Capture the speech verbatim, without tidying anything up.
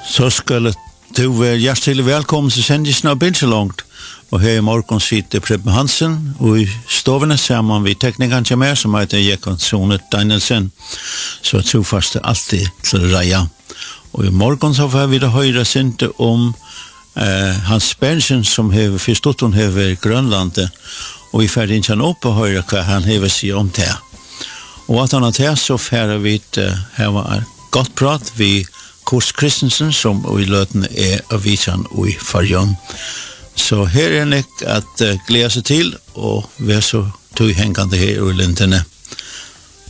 Så skulle du være hjertelig velkommen til sendelsen av Bilselångt. Og her i morgen sitter Preben Hansen, og i stovene sammen vi teknikeren til meg, som heter Jekon Sone Danielsen. Så jeg tror først det alltid til å reie. Og i morgen så får vi det høyre sinte om eh, Hans Berntsen, som har forstått hun har i Grønlandet. Og vi får ikke opp og høre hva han har si om det. Og at han har til, så får vi det her var godt prat vi Kors Kristensen, som i løten er avisen og i Farjon. Så her er det at uh, glede seg til, og vi er så tog hengende her i lintene.